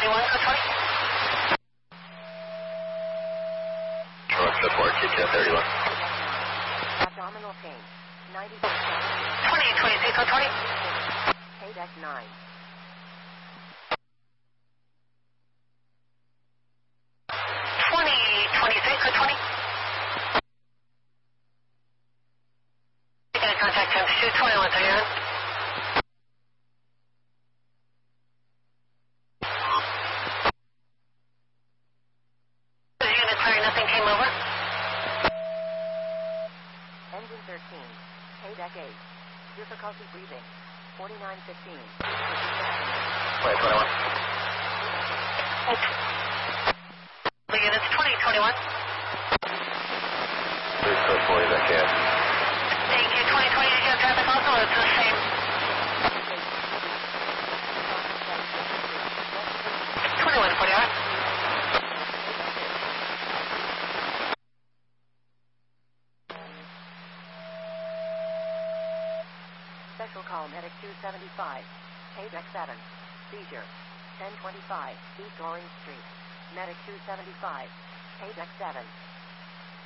2021, code 20. Support, GTF 31. Abdominal pain. 90. 2023, code 20. KDEC 9. 2023, code 20. You got contact time 221, 31. This unit, sorry, nothing came over. Engine 13. KDEC 8. Difficulty breathing. 4915. Wait, 21. The unit's 2021. Please code 40 back in. Thank you. 2020, did you have traffic also, or it's the same? 2140. Special call Medic 275. KDEC 7. Seizure. 1025 East Orange Street. Medic 275. KDEC 7.